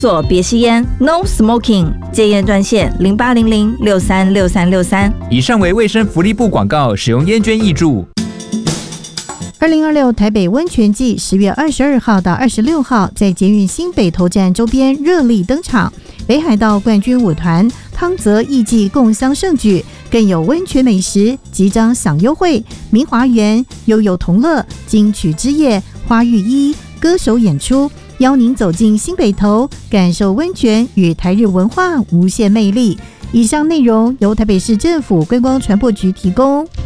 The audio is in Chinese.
做别吸烟 ，No Smoking， 戒烟专线0800636363。 以上为卫生福利部广告，使用烟捐挹注。 2026台北温泉季10月22号到26号在捷运新北投站周边热力登场，北海道冠军舞团汤泽艺伎共襄盛举，更有温泉美食即将享优惠，明华园、悠悠同乐、金曲之夜、花浴衣歌手演出，邀您走进新北投，感受温泉与台日文化无限魅力。以上内容由台北市政府观光传播局提供。